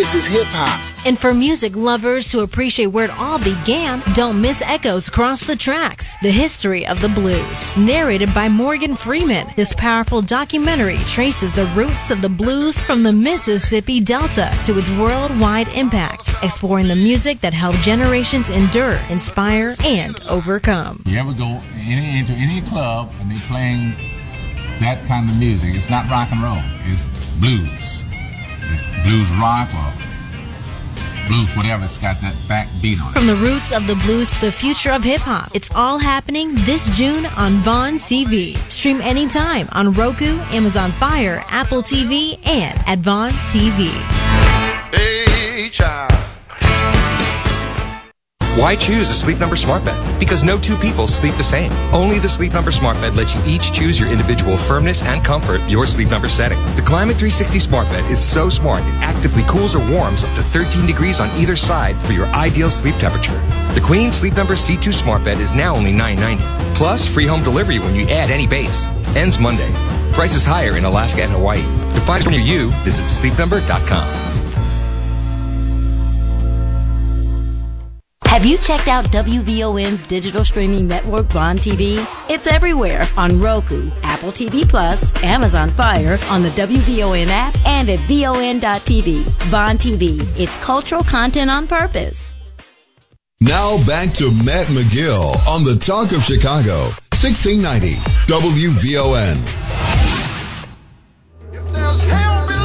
This is hip-hop. And for music lovers who appreciate where it all began, don't miss Echoes Across the Tracks, The History of the Blues. Narrated by Morgan Freeman, this powerful documentary traces the roots of the blues from the Mississippi Delta to its worldwide impact, exploring the music that helped generations endure, inspire, and overcome. You ever go into any club and they're playing that kind of music, it's not rock and roll, it's blues. It's blues rock or blues, whatever, it's got that backbeat on it. From the roots of the blues to the future of hip-hop, it's all happening this June on Vaughn TV. Stream anytime on Roku, Amazon Fire, Apple TV, and at Vaughn TV. Hey, child. Why choose a Sleep Number smart bed? Because no two people sleep the same. Only the Sleep Number smart bed lets you each choose your individual firmness and comfort, your Sleep Number setting. The Climate 360 smart bed is so smart it actively cools or warms up to 13 degrees on either side for your ideal sleep temperature. The Queen Sleep Number C2 smart bed is now only $9.90. Plus, free home delivery when you add any base. Ends Monday. Prices higher in Alaska and Hawaii. To find one near you, visit sleepnumber.com. Have you checked out WVON's digital streaming network, Vaughn TV? It's everywhere on Roku, Apple TV Plus, Amazon Fire, on the WVON app, and at VON.TV. Vaughn TV. It's cultural content on purpose. Now back to Matt McGill on the Talk of Chicago, 1690 WVON. If there's hell below,